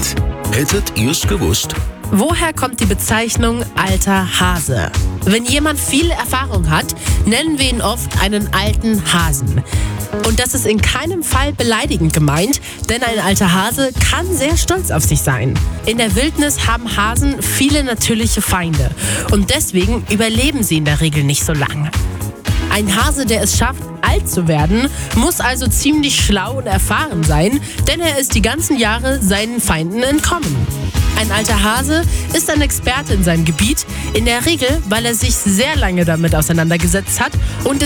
informiert. Hättet ihr's gewusst? Woher kommt die Bezeichnung alter Hase? Wenn jemand viel Erfahrung hat, nennen wir ihn oft einen alten Hasen. Und das ist in keinem Fall beleidigend gemeint, denn ein alter Hase kann sehr stolz auf sich sein. In der Wildnis haben Hasen viele natürliche Feinde und deswegen überleben sie in der Regel nicht so lang. Ein Hase, der es schafft, alt zu werden, muss also ziemlich schlau und erfahren sein, denn er ist die ganzen Jahre seinen Feinden entkommen. Ein alter Hase ist ein Experte in seinem Gebiet, in der Regel, weil er sich sehr lange damit auseinandergesetzt hat und